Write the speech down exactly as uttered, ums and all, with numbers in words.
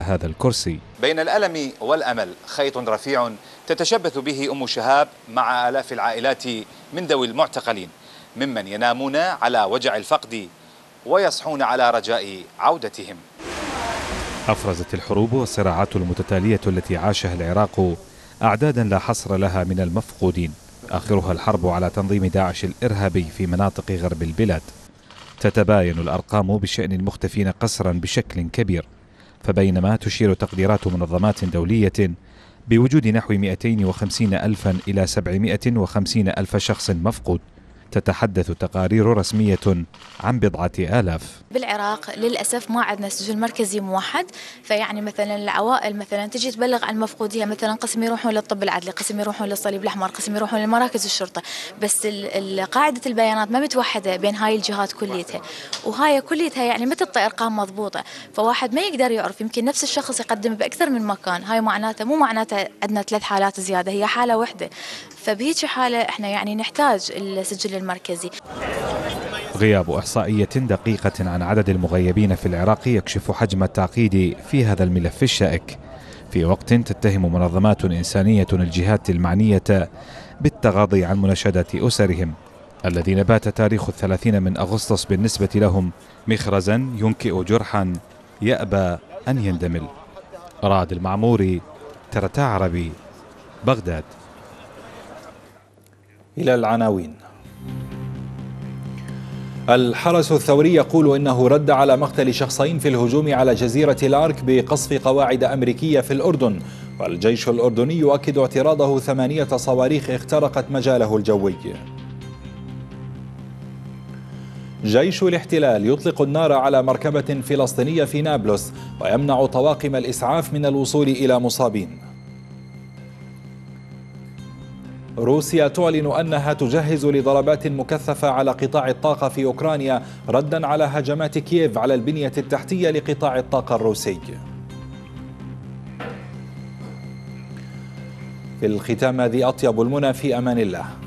هذا الكرسي. بين الألم والأمل خيط رفيع تتشبث به أم شهاب مع آلاف العائلات من ذوي المعتقلين ممن ينامون على وجع الفقد ويصحون على رجاء عودتهم. أفرزت الحروب والصراعات المتتالية التي عاشها العراق أعدادا لا حصر لها من المفقودين، آخرها الحرب على تنظيم داعش الإرهابي في مناطق غرب البلاد. تتباين الأرقام بشأن المختفين قسرا بشكل كبير، فبينما تشير تقديرات منظمات دولية بوجود نحو مئتين وخمسين ألفا إلى سبعمئة وخمسين ألف شخص مفقود، تتحدث تقارير رسمية عن بضعة آلاف. بالعراق للأسف ما عندنا سجل مركزي موحد، فيعني مثلا العوائل مثلا تجي تبلغ عن مفقوديها، مثلا قسم يروحون للطب العدلي، قسم يروحون للصليب الأحمر، قسم يروحون لمراكز الشرطة، بس قاعدة البيانات ما متوحدة بين هاي الجهات كليتها، وهاي كليتها يعني ما تعطي أرقام مضبوطة، فواحد ما يقدر يعرف، يمكن نفس الشخص يقدم بأكثر من مكان. هاي معناته مو معناته عندنا ثلاث حالات زيادة، هي حالة واحدة، فبهيك حالة احنا يعني نحتاج السجل المركزي. غياب إحصائية دقيقة عن عدد المغيبين في العراق يكشف حجم التعقيد في هذا الملف الشائك، في وقت تتهم منظمات إنسانية الجهات المعنية بالتغاضي عن مناشدات أسرهم الذين بات تاريخ الثلاثين من أغسطس بالنسبة لهم مخرزا ينكئ جرحا يأبى أن يندمل. رعد المعموري، ترتا عربي، بغداد. إلى العناوين. الحرس الثوري يقول إنه رد على مقتل شخصين في الهجوم على جزيرة الأرك بقصف قواعد أمريكية في الأردن، والجيش الأردني يؤكد اعتراضه ثمانية صواريخ اخترقت مجاله الجوي. جيش الاحتلال يطلق النار على مركبة فلسطينية في نابلس ويمنع طواقم الإسعاف من الوصول إلى مصابين. روسيا تعلن أنها تجهز لضربات مكثفة على قطاع الطاقة في أوكرانيا ردا على هجمات كييف على البنية التحتية لقطاع الطاقة الروسي. في الختام هذه أطيب المنى، في أمان الله.